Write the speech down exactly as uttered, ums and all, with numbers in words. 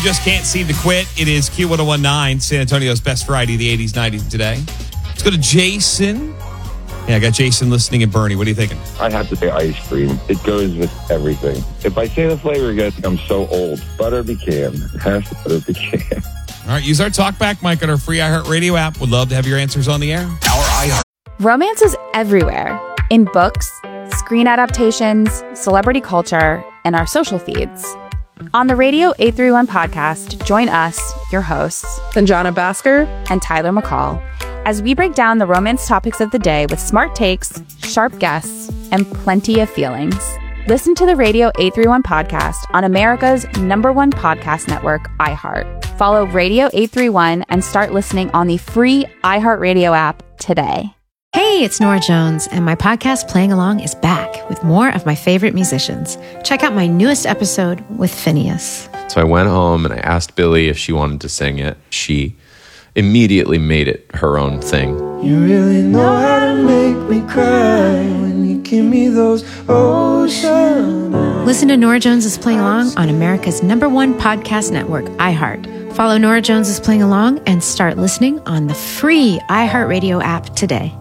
just can't seem to quit. It is Q ten nineteen, San Antonio's best variety of the eighties, nineties today. Let's go to Jason. Yeah, I got Jason listening and Bernie. What are you thinking? I'd have to say ice cream. It goes with everything. If I say the flavor again, I'm so old. Butter pecan. It has to butter pecan. All right, use our talkback mic on our free iHeartRadio app. Would love to have your answers on the air. Our iHeart. Romance is everywhere. In books, screen adaptations, celebrity culture, and our social feeds. On the Radio eight thirty-one podcast, join us, your hosts, Sanjana Bhaskar and Tyler McCall, as we break down the romance topics of the day with smart takes, sharp guests, and plenty of feelings. Listen to the Radio eight thirty-one podcast on America's number one podcast network, iHeart. Follow Radio eight thirty-one and start listening on the free iHeartRadio app today. Hey, it's Nora Jones, and my podcast Playing Along is back with more of my favorite musicians. Check out my newest episode with Phineas. So I went home and I asked Billy if she wanted to sing it. She immediately made it her own thing. You really know how to make me cry when you give me those ocean eyes. Listen to Nora Jones is Playing Along on America's number one podcast network, iHeart. Follow Nora Jones is Playing Along and start listening on the free iHeartRadio app today.